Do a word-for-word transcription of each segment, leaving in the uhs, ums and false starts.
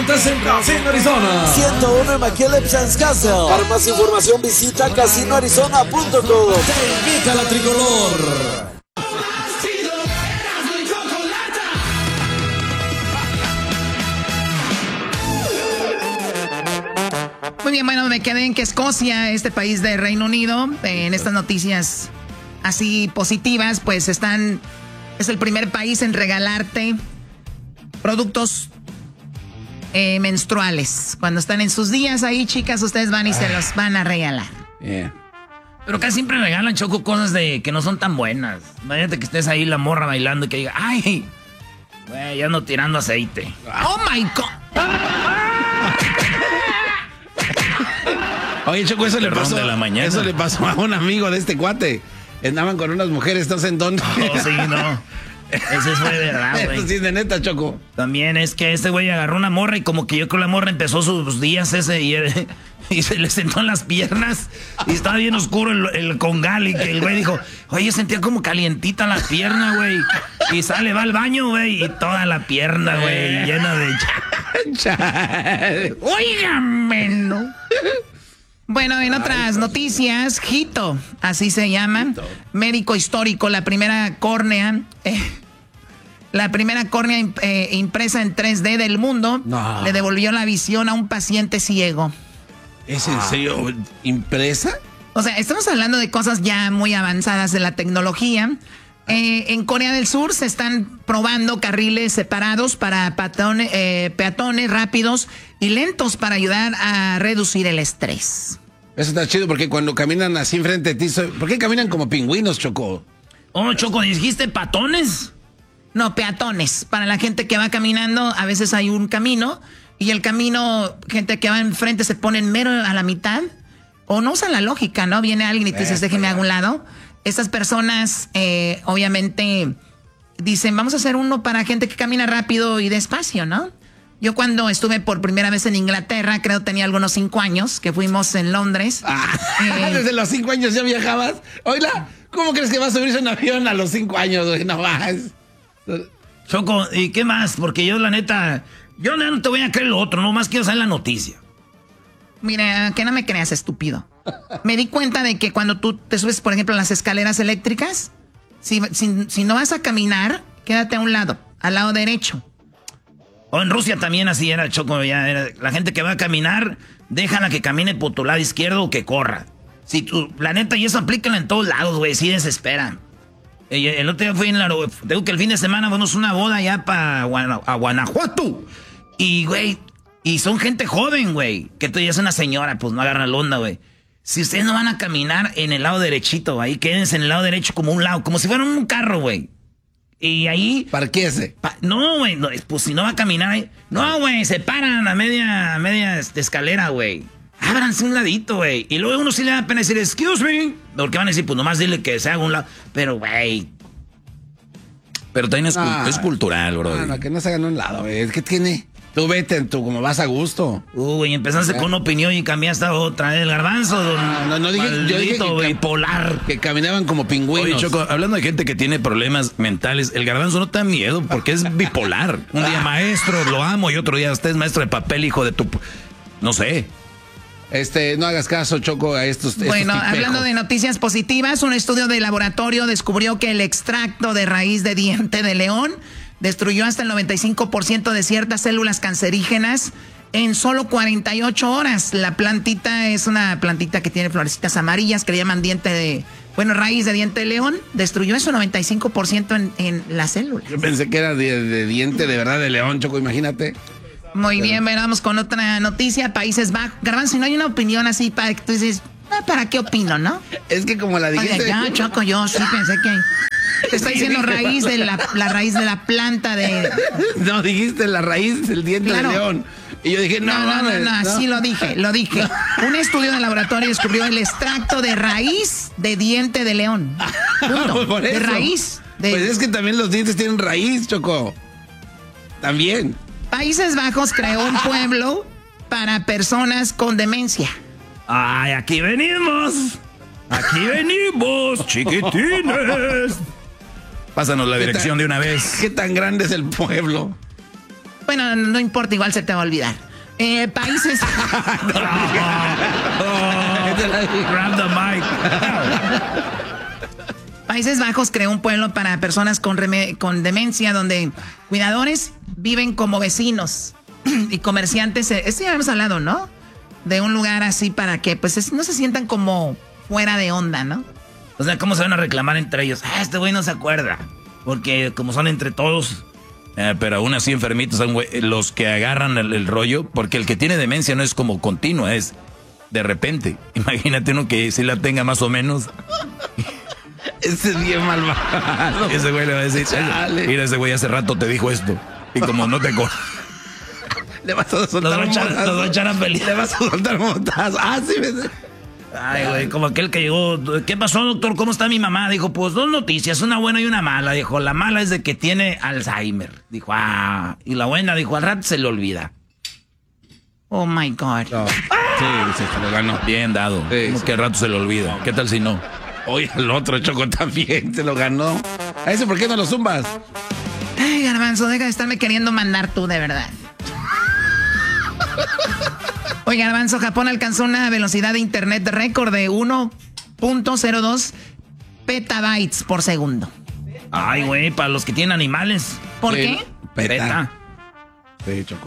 deportes en Casino Arizona. ciento uno en McKinley Castle. Para más información visita casino arizona punto com. Te invita a la tricolor. Muy bien, bueno, me quedé en que Escocia, este país de Reino Unido, eh, en estas noticias así positivas, pues están, es el primer país en regalarte productos eh, menstruales. Cuando están en sus días ahí, chicas, ustedes van y se los van a regalar. Yeah. Pero casi siempre regalan, Choco, cosas de que no son tan buenas. Imagínate que estés ahí la morra bailando y que diga, ay, güey, ya ando tirando aceite. Oh my God. Oye, Choco, eso le pasó de la mañana. Eso le pasó a un amigo de este cuate. Andaban con unas mujeres, no sé en dónde. Oh, sí, no. Ese fue de verdad, güey. Eso sí es de neta, Choco. También es que este güey agarró una morra y como que yo creo la morra empezó sus días ese y, y se le sentó en las piernas y estaba bien oscuro el, el congal y que el güey dijo, oye, sentía como calientita la pierna, güey. Y sale, va al baño, güey, y toda la pierna, güey, llena de... Óigame, ¿no? Bueno, en otras noticias, Hito, así se llama, médico histórico, la primera córnea, eh, la primera córnea eh, impresa en tres D del mundo, no. Le devolvió la visión a un paciente ciego. ¿Es en serio impresa? O sea, estamos hablando de cosas ya muy avanzadas de la tecnología. Eh, en Corea del Sur se están probando carriles separados para peatones, eh, peatones rápidos y lentos para ayudar a reducir el estrés. Eso está chido porque cuando caminan así enfrente de ti, ¿por qué caminan como pingüinos, Choco? Oh, Choco, ¿dijiste patones? No, peatones. Para la gente que va caminando, a veces hay un camino y el camino, gente que va enfrente se pone mero a la mitad o no usan la lógica, ¿no? Viene alguien y te dices, déjeme a un lado. Estas personas, eh, obviamente, dicen, vamos a hacer uno para gente que camina rápido y despacio, ¿no? Yo cuando estuve por primera vez en Inglaterra, creo tenía algunos cinco años, que fuimos en Londres. Ah, eh, ¿desde los cinco años ya viajabas? Oiga, ¿cómo crees que vas a subirse a un avión a los cinco años, güey? No más. Choco, ¿y qué más? Porque yo, la neta, yo no te voy a creer lo otro, nomás quiero saber la noticia. Mira, que no me creas, estúpido. Me di cuenta de que cuando tú te subes, por ejemplo, a las escaleras eléctricas, si, si, si no vas a caminar, quédate a un lado, al lado derecho. O en Rusia también así era, Choco, ya era. La gente que va a caminar, déjala que camine por tu lado izquierdo o que corra. Si tu, la neta, y eso aplícalo en todos lados, güey, sí desesperan. El, el otro día fui en la... Tengo que el fin de semana fuimos a una boda allá para a Guanajuato. Y, güey, y son gente joven, güey, que tú ya es una señora, pues no agarra la onda, güey. Si ustedes no van a caminar en el lado derechito, ahí quédense en el lado derecho como un lado, como si fuera un carro, güey. Y ahí... Parquéese. Pa, no, güey, no, pues si no va a caminar ahí... No, güey, se paran a media, a media este, escalera, güey. Ábranse un ladito, güey. Y luego uno sí le da pena decir, excuse me. Porque van a decir, pues nomás dile que se haga un lado. Pero, güey... Pero también es, ah, es cultural, bro. No, no, que no se hagan un lado, güey. ¿Qué tiene? Tú vete, tú como vas a gusto. Uy, uh, empezaste con una opinión y cambiaste a otra. El garbanzo, don. No, no, no dije, yo dije que, bipolar. Que caminaban como pingüinos. Oye, Choco, hablando de gente que tiene problemas mentales, el garbanzo no te da miedo porque es bipolar. Un día maestro, lo amo, y otro día usted es maestro de papel, hijo de tu... No sé. Este, no hagas caso, Choco, a estos, estos Bueno, tipejos. Hablando de noticias positivas, un estudio de laboratorio descubrió que el extracto de raíz de diente de león destruyó hasta el noventa y cinco por ciento de ciertas células cancerígenas en solo cuarenta y ocho horas. La plantita es una plantita que tiene florecitas amarillas que le llaman diente de... Bueno, raíz de diente de león. Destruyó eso noventa y cinco por ciento en, en las células. Yo pensé que era de, de diente de verdad de león, Choco, imagínate. Muy bien, bueno, vamos con otra noticia. Países Bajos. Garbanzo, si no hay una opinión así para que tú dices, ah, ¿para qué opino, no? Es que como la dijiste... Oye, ya, Choco, yo sí pensé que... Te estoy diciendo raíz de la, la raíz de la planta de... No, dijiste la raíz del diente claro. de león. Y yo dije, no, no, no, no, no, así lo dije, lo dije. Un estudio de laboratorio descubrió el extracto de raíz de diente de león. Punto. Por eso. De raíz. De... Pues es que también los dientes tienen raíz, Choco. También. Países Bajos creó un pueblo para personas con demencia. ¡Ay, aquí venimos! ¡Aquí venimos, chiquitines! Pásanos la dirección tan, de una vez. ¿Qué tan grande es el pueblo? Bueno, no importa, igual se te va a olvidar. Eh, países... Grab the mic. Países Bajos creó un pueblo para personas con, reme- con demencia donde cuidadores viven como vecinos y comerciantes. Esto ya hemos hablado, ¿no? De un lugar así para que pues es, no se sientan como fuera de onda, ¿no? O sea, ¿cómo se van a reclamar entre ellos? Ah, este güey no se acuerda. Porque como son entre todos... Eh, pero aún así enfermitos son güey, los que agarran el, el rollo, porque el que tiene demencia no es como continua, es de repente. Imagínate uno que si la tenga más o menos... Ese es bien malvado. Ese güey le va a decir, Chale. mira, ese güey hace rato te dijo esto. Y como no te acuerdas. Le vas a Nos soltar va a un echar, nos va a motazo. echar a pelear. Le vas a soltar un motazo. Ah, sí, me... Ay, güey, como aquel que llegó. ¿Qué pasó, doctor? ¿Cómo está mi mamá? Dijo, pues dos noticias, una buena y una mala. Dijo, la mala es de que tiene Alzheimer. Dijo, ah. Y la buena, dijo, al rato se le olvida. Oh my God. No. Sí, sí, se lo ganó. Bien dado. Sí, Como sí. que al rato se le olvida. ¿Qué tal si no? Oye, el otro Choco también se lo ganó. ¿A ese por qué no lo zumbas? Ay, Garbanzo, deja de estarme queriendo mandar tú, de verdad. Oye, Garbanzo, Japón alcanzó una velocidad de internet récord de uno punto cero dos petabytes por segundo. Ay, güey, para los que tienen animales. ¿Por Sí. qué? Peta. Sí, Choco.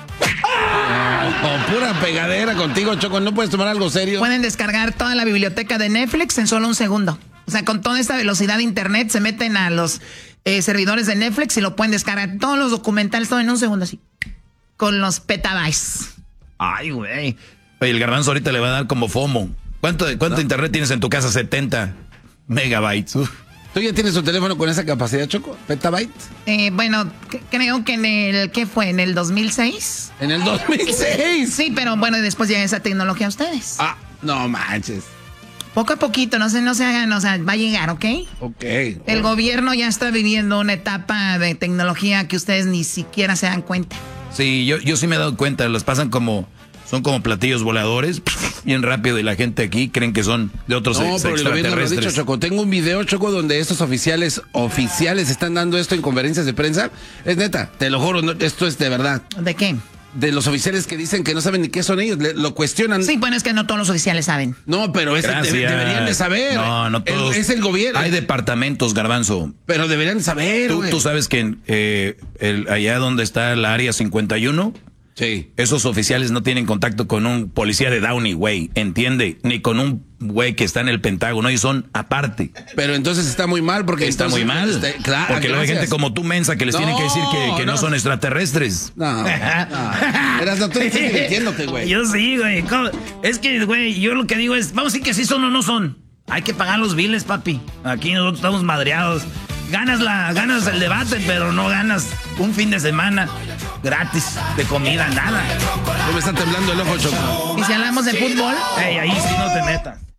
Oh, pura pegadera contigo, Choco. ¿No puedes tomar algo serio? Pueden descargar toda la biblioteca de Netflix en solo un segundo. O sea, con toda esta velocidad de internet se meten a los eh, servidores de Netflix y lo pueden descargar. Todos los documentales, todo en un segundo así. Con los petabytes. Ay, güey. Oye, el Garbanzo ahorita le va a dar como FOMO. ¿Cuánto, cuánto internet tienes en tu casa? setenta megabytes. Uf. ¿Tú ya tienes un teléfono con esa capacidad, Choco? ¿Petabyte? Eh, bueno, c- creo que en el... ¿Qué fue? ¿En el dos mil seis? En el dos mil seis. Sí, pero bueno, después llega esa tecnología a ustedes. Ah, no manches. Poco a poquito, no se, no se hagan, o sea, va a llegar, ¿ok? Ok. El gobierno ya está viviendo una etapa de tecnología que ustedes ni siquiera se dan cuenta. Sí, yo, yo sí me he dado cuenta. Los pasan como... Son como platillos voladores. Bien rápido. Y la gente aquí creen que son de otros No, ex- pero el gobierno lo ha dicho, extraterrestres. Choco. Tengo un video, Choco, donde estos oficiales, oficiales están dando esto en conferencias de prensa. Es neta, te lo juro, no, esto es de verdad. ¿De qué? De los oficiales que dicen que no saben ni qué son ellos, le- lo cuestionan. Sí, bueno, es que no todos los oficiales saben. No, pero ese Gracias. debe- deberían de saber. No, no todos. El- es el gobierno. Hay departamentos, Garbanzo. Pero deberían de saber, Tú, güey. tú sabes que eh, el, allá donde está el área cincuenta y uno, Sí. esos oficiales no tienen contacto con un policía de Downey, güey, ¿entiende? Ni con un güey que está en el Pentágono, ellos son aparte. Pero entonces está muy mal porque Está entonces- muy mal. Está- claro, porque luego hay gracias. gente como tú, mensa, que les No, tienen que decir que, que no. no. son extraterrestres. No, no. Eras, no, tú estás divirtiéndote, güey. Yo sí, güey. ¿Cómo? Es que, güey, yo lo que digo es, vamos a decir que sí son o no son. Hay que pagar los biles, papi. Aquí nosotros estamos madreados. Ganas la, ganas el debate, pero no ganas un fin de semana gratis de comida, nada. No me está temblando el ojo, Choco. Y si hablamos de fútbol, Ey, ahí sí no te metas.